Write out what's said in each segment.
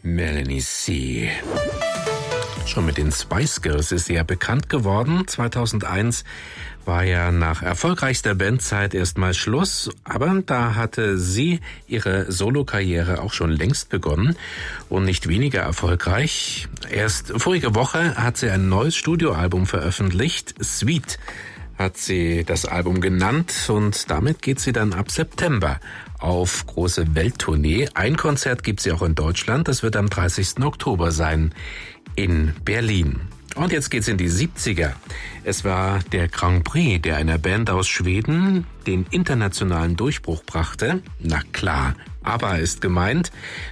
Melanie C. Schon mit den Spice Girls ist sie ja bekannt geworden. 2001 war ja nach erfolgreichster Bandzeit erstmal Schluss, aber da hatte sie ihre Solokarriere auch schon längst begonnen und nicht weniger erfolgreich. Erst vorige Woche hat sie ein neues Studioalbum veröffentlicht, Sweet hat sie das Album genannt, und damit geht sie dann ab September auf große Welttournee. Ein Konzert gibt sie auch in Deutschland, das wird am 30. Oktober sein in Berlin. Und jetzt geht's in die 70er. Es war der Grand Prix, der einer Band aus Schweden den internationalen Durchbruch brachte. Na klar, ABBA ist gemeint.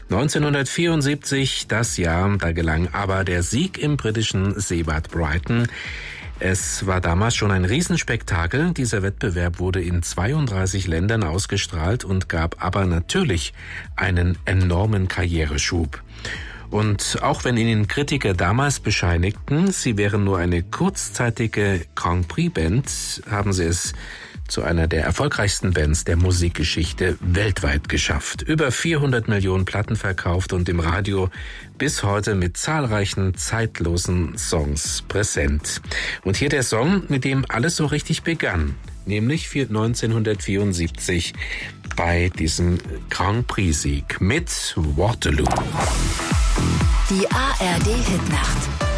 1974, das Jahr, da gelang ABBA der Sieg im britischen Seebad Brighton. Es war damals schon ein Riesenspektakel. Dieser Wettbewerb wurde in 32 Ländern ausgestrahlt und gab ABBA natürlich einen enormen Karriereschub. Und auch wenn ihnen Kritiker damals bescheinigten, sie wären nur eine kurzzeitige Grand Prix-Band, haben sie es zu einer der erfolgreichsten Bands der Musikgeschichte weltweit geschafft. Über 400 Millionen Platten verkauft und im Radio bis heute mit zahlreichen zeitlosen Songs präsent. Und hier der Song, mit dem alles so richtig begann, nämlich 1974 bei diesem Grand Prix-Sieg mit Waterloo. Die ARD Hitnacht.